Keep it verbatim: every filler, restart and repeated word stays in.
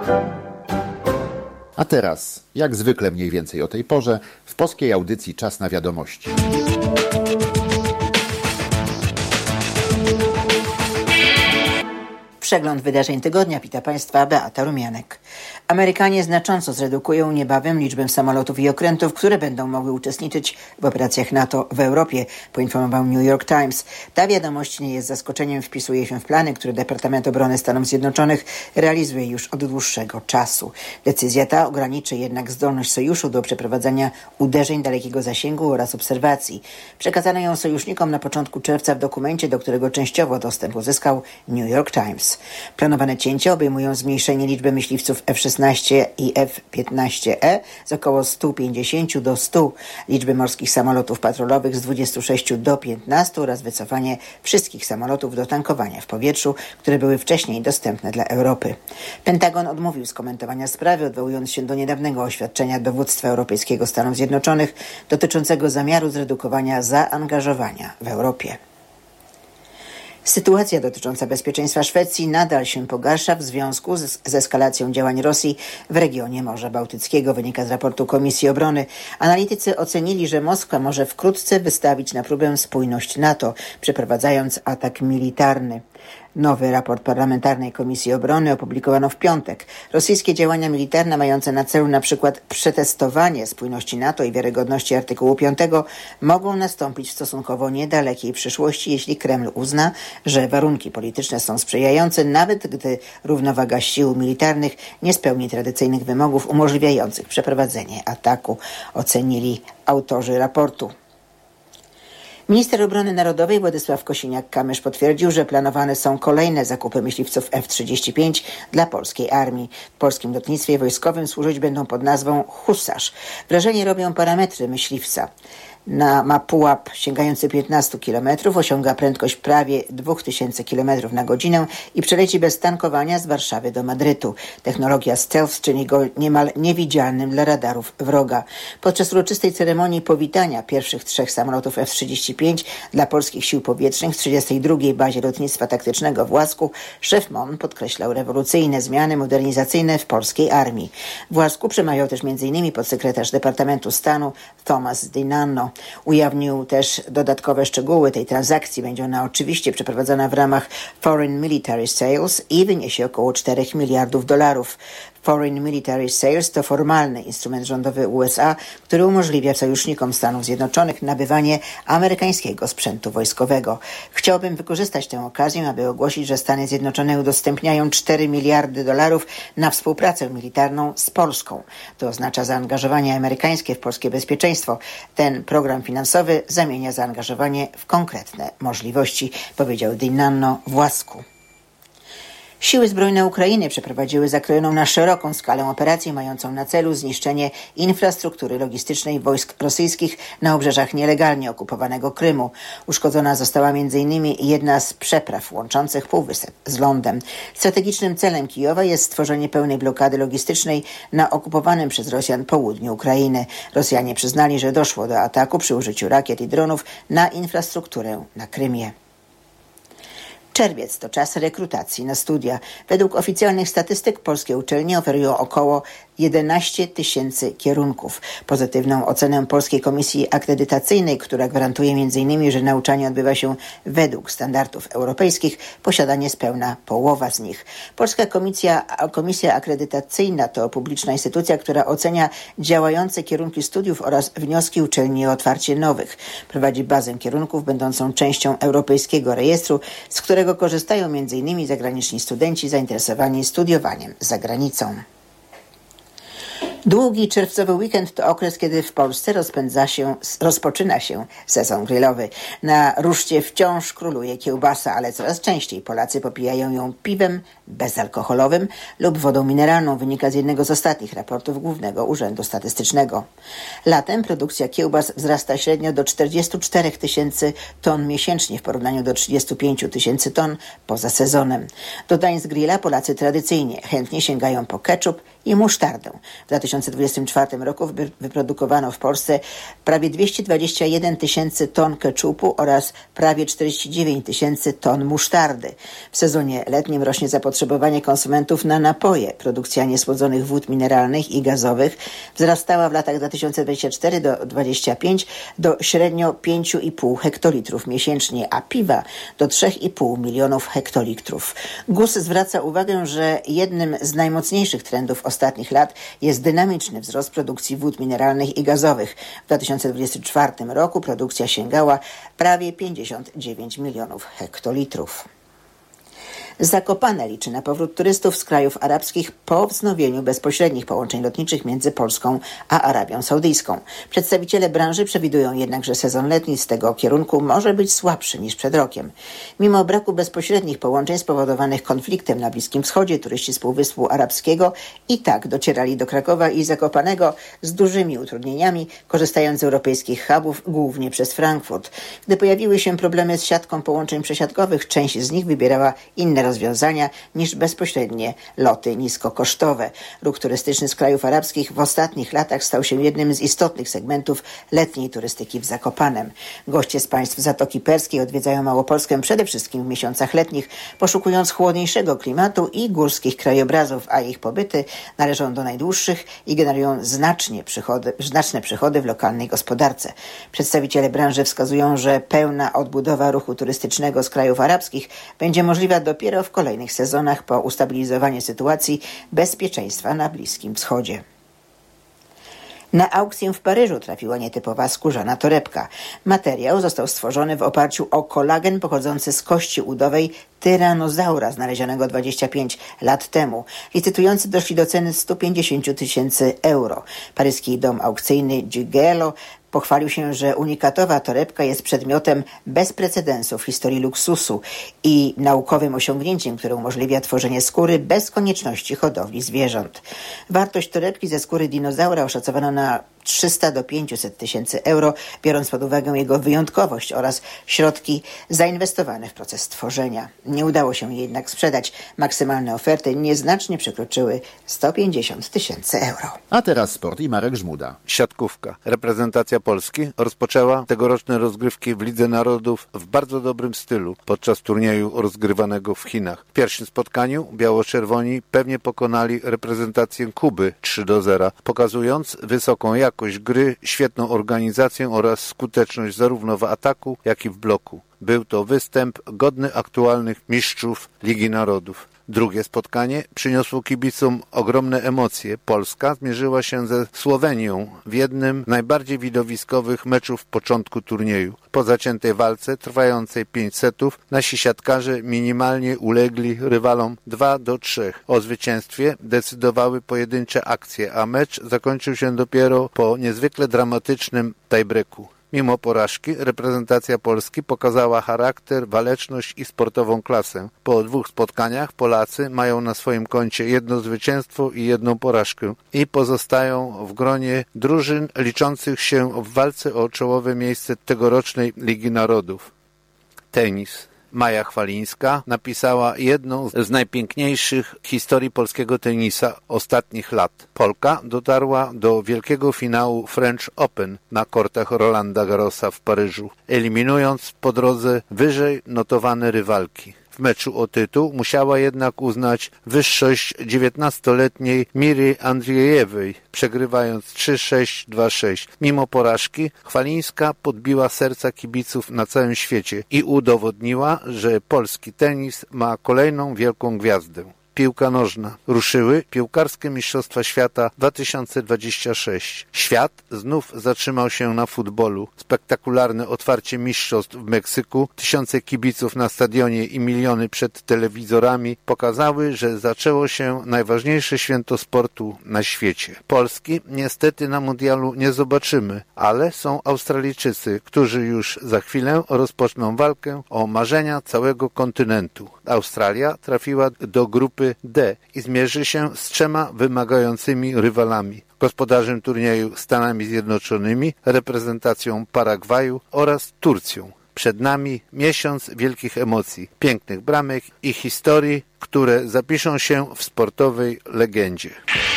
A teraz, jak zwykle mniej więcej o tej porze, w polskiej audycji Czas na wiadomości. Przegląd wydarzeń tygodnia. Wita Państwa Beata Rumianek. Amerykanie znacząco zredukują niebawem liczbę samolotów i okrętów, które będą mogły uczestniczyć w operacjach NATO w Europie, poinformował New York Times. Ta wiadomość nie jest zaskoczeniem, wpisuje się w plany, które Departament Obrony Stanów Zjednoczonych realizuje już od dłuższego czasu. Decyzja ta ograniczy jednak zdolność sojuszu do przeprowadzania uderzeń dalekiego zasięgu oraz obserwacji. Przekazano ją sojusznikom na początku czerwca w dokumencie, do którego częściowo dostęp uzyskał New York Times. Planowane cięcia obejmują zmniejszenie liczby myśliwców F szesnaście i F piętnaście E z około sto pięćdziesiąt do stu, liczby morskich samolotów patrolowych z dwudziestu sześciu do piętnastu oraz wycofanie wszystkich samolotów do tankowania w powietrzu, które były wcześniej dostępne dla Europy. Pentagon odmówił skomentowania sprawy, odwołując się do niedawnego oświadczenia dowództwa europejskiego Stanów Zjednoczonych dotyczącego zamiaru zredukowania zaangażowania w Europie. Sytuacja dotycząca bezpieczeństwa Szwecji nadal się pogarsza w związku z, z eskalacją działań Rosji w regionie Morza Bałtyckiego, wynika z raportu Komisji Obrony. Analitycy ocenili, że Moskwa może wkrótce wystawić na próbę spójność NATO, przeprowadzając atak militarny. Nowy raport Parlamentarnej Komisji Obrony opublikowano w piątek. Rosyjskie działania militarne mające na celu na przykład przetestowanie spójności NATO i wiarygodności artykułu piątego mogą nastąpić w stosunkowo niedalekiej przyszłości, jeśli Kreml uzna, że warunki polityczne są sprzyjające, nawet gdy równowaga sił militarnych nie spełni tradycyjnych wymogów umożliwiających przeprowadzenie ataku, ocenili autorzy raportu. Minister Obrony Narodowej Władysław Kosiniak-Kamysz potwierdził, że planowane są kolejne zakupy myśliwców F trzydzieści pięć dla polskiej armii. W polskim lotnictwie wojskowym służyć będą pod nazwą Husarz. Wrażenie robią parametry myśliwca. Na ma pułap sięgający piętnastu kilometrów, osiąga prędkość prawie dwa tysiące kilometrów na godzinę i przeleci bez tankowania z Warszawy do Madrytu. Technologia stealth czyni go niemal niewidzialnym dla radarów wroga. Podczas uroczystej ceremonii powitania pierwszych trzech samolotów F trzydzieści pięć dla polskich sił powietrznych w trzydziestej drugiej bazie lotnictwa taktycznego w Łasku szef M O N podkreślał rewolucyjne zmiany modernizacyjne w polskiej armii. W Łasku przemawiał też między innymi podsekretarz Departamentu Stanu Thomas DiNanno. Ujawnił też dodatkowe szczegóły tej transakcji. Będzie ona oczywiście przeprowadzona w ramach Foreign Military Sales i wyniesie około czterech miliardów dolarów. Foreign Military Sales to formalny instrument rządowy U S A, który umożliwia sojusznikom Stanów Zjednoczonych nabywanie amerykańskiego sprzętu wojskowego. Chciałbym wykorzystać tę okazję, aby ogłosić, że Stany Zjednoczone udostępniają cztery miliardy dolarów na współpracę militarną z Polską. To oznacza zaangażowanie amerykańskie w polskie bezpieczeństwo. Ten program finansowy zamienia zaangażowanie w konkretne możliwości, powiedział DiNanno w Łasku. Siły zbrojne Ukrainy przeprowadziły zakrojoną na szeroką skalę operację mającą na celu zniszczenie infrastruktury logistycznej wojsk rosyjskich na obrzeżach nielegalnie okupowanego Krymu. Uszkodzona została między innymi jedna z przepraw łączących Półwysep z lądem. Strategicznym celem Kijowa jest stworzenie pełnej blokady logistycznej na okupowanym przez Rosjan południu Ukrainy. Rosjanie przyznali, że doszło do ataku przy użyciu rakiet i dronów na infrastrukturę na Krymie. Czerwiec to czas rekrutacji na studia. Według oficjalnych statystyk polskie uczelnie oferują około jedenaście tysięcy kierunków. Pozytywną ocenę Polskiej Komisji Akredytacyjnej, która gwarantuje między innymi, że nauczanie odbywa się według standardów europejskich, posiada niespełna połowa z nich. Polska Komisja, Komisja Akredytacyjna to publiczna instytucja, która ocenia działające kierunki studiów oraz wnioski uczelni o otwarcie nowych. Prowadzi bazę kierunków będącą częścią Europejskiego Rejestru, z którego korzystają między innymi zagraniczni studenci zainteresowani studiowaniem za granicą. Długi czerwcowy weekend to okres, kiedy w Polsce rozpędza się, rozpoczyna się sezon grillowy. Na ruszcie wciąż króluje kiełbasa, ale coraz częściej Polacy popijają ją piwem bezalkoholowym lub wodą mineralną, wynika z jednego z ostatnich raportów Głównego Urzędu Statystycznego. Latem produkcja kiełbas wzrasta średnio do czterdziestu czterech tysięcy ton miesięcznie w porównaniu do trzydziestu pięciu tysięcy ton poza sezonem. Do dań z grilla Polacy tradycyjnie chętnie sięgają po ketchup i musztardę. W dwa tysiące dwudziestym czwartym roku wyprodukowano w Polsce prawie dwieście dwadzieścia jeden tysięcy ton keczupu oraz prawie czterdzieści dziewięć tysięcy ton musztardy. W sezonie letnim rośnie zapotrzebowanie konsumentów na napoje. Produkcja niesłodzonych wód mineralnych i gazowych wzrastała w latach dwa tysiące dwudziestym czwartym do dwa tysiące dwudziestego piątego do średnio pięć i pół hektolitrów miesięcznie, a piwa do trzy i pół milionów hektolitrów. G U S zwraca uwagę, że jednym z najmocniejszych trendów ostatnich lat jest dynamiczny wzrost produkcji wód mineralnych i gazowych. W dwa tysiące dwudziestym czwartym roku produkcja sięgała prawie pięćdziesiąt dziewięć milionów hektolitrów. Zakopane liczy na powrót turystów z krajów arabskich po wznowieniu bezpośrednich połączeń lotniczych między Polską a Arabią Saudyjską. Przedstawiciele branży przewidują jednak, że sezon letni z tego kierunku może być słabszy niż przed rokiem. Mimo braku bezpośrednich połączeń spowodowanych konfliktem na Bliskim Wschodzie, turyści z Półwyspu Arabskiego i tak docierali do Krakowa i Zakopanego z dużymi utrudnieniami, korzystając z europejskich hubów, głównie przez Frankfurt. Gdy pojawiły się problemy z siatką połączeń przesiadkowych, część z nich wybierała inne rozwiązania niż bezpośrednie loty niskokosztowe. Ruch turystyczny z krajów arabskich w ostatnich latach stał się jednym z istotnych segmentów letniej turystyki w Zakopanem. Goście z państw Zatoki Perskiej odwiedzają Małopolskę przede wszystkim w miesiącach letnich, poszukując chłodniejszego klimatu i górskich krajobrazów, a ich pobyty należą do najdłuższych i generują znacznie przychody, znaczne przychody w lokalnej gospodarce. Przedstawiciele branży wskazują, że pełna odbudowa ruchu turystycznego z krajów arabskich będzie możliwa dopiero w kolejnych sezonach po ustabilizowaniu sytuacji bezpieczeństwa na Bliskim Wschodzie. Na aukcję w Paryżu trafiła nietypowa skórzana torebka. Materiał został stworzony w oparciu o kolagen pochodzący z kości udowej tyranozaura znalezionego dwadzieścia pięć lat temu. Licytujący doszli do ceny sto pięćdziesiąt tysięcy euro. Paryski dom aukcyjny Gigelo pochwalił się, że unikatowa torebka jest przedmiotem bez precedensu w historii luksusu i naukowym osiągnięciem, które umożliwia tworzenie skóry bez konieczności hodowli zwierząt. Wartość torebki ze skóry dinozaura oszacowano na trzysta do pięciuset tysięcy euro, biorąc pod uwagę jego wyjątkowość oraz środki zainwestowane w proces tworzenia. Nie udało się jej jednak sprzedać. Maksymalne oferty nieznacznie przekroczyły sto pięćdziesiąt tysięcy euro. A teraz sport i Marek Żmuda. Siatkówka. Reprezentacja Polski rozpoczęła tegoroczne rozgrywki w Lidze Narodów w bardzo dobrym stylu podczas turnieju rozgrywanego w Chinach. W pierwszym spotkaniu biało-czerwoni pewnie pokonali reprezentację Kuby trzy do zera, pokazując wysoką jakość gry, świetną organizację oraz skuteczność zarówno w ataku, jak i w bloku. Był to występ godny aktualnych mistrzów Ligi Narodów. Drugie spotkanie przyniosło kibicom ogromne emocje. Polska zmierzyła się ze Słowenią w jednym z najbardziej widowiskowych meczów początku turnieju. Po zaciętej walce trwającej pięć setów nasi siatkarze minimalnie ulegli rywalom dwa do trzech. O zwycięstwie decydowały pojedyncze akcje, a mecz zakończył się dopiero po niezwykle dramatycznym tiebreaku. Mimo porażki reprezentacja Polski pokazała charakter, waleczność i sportową klasę. Po dwóch spotkaniach Polacy mają na swoim koncie jedno zwycięstwo i jedną porażkę i pozostają w gronie drużyn liczących się w walce o czołowe miejsce tegorocznej Ligi Narodów. Tenis. Maja Chwalińska napisała jedną z najpiękniejszych historii polskiego tenisa ostatnich lat. Polka dotarła do wielkiego finału French Open na kortach Rolanda Garrosa w Paryżu, eliminując po drodze wyżej notowane rywalki. W meczu o tytuł musiała jednak uznać wyższość dziewiętnastoletniej Miry Andriejewej, przegrywając trzy sześć, dwa sześć. Mimo porażki Chwalińska podbiła serca kibiców na całym świecie i udowodniła, że polski tenis ma kolejną wielką gwiazdę. Piłka nożna. Ruszyły piłkarskie Mistrzostwa Świata dwa tysiące dwadzieścia sześć. Świat znów zatrzymał się na futbolu. Spektakularne otwarcie mistrzostw w Meksyku, tysiące kibiców na stadionie i miliony przed telewizorami pokazały, że zaczęło się najważniejsze święto sportu na świecie. Polski niestety na mundialu nie zobaczymy, ale są Australijczycy, którzy już za chwilę rozpoczną walkę o marzenia całego kontynentu. Australia trafiła do grupy D i zmierzy się z trzema wymagającymi rywalami. Gospodarzem turnieju Stanami Zjednoczonymi, reprezentacją Paragwaju oraz Turcją. Przed nami miesiąc wielkich emocji, pięknych bramek i historii, które zapiszą się w sportowej legendzie.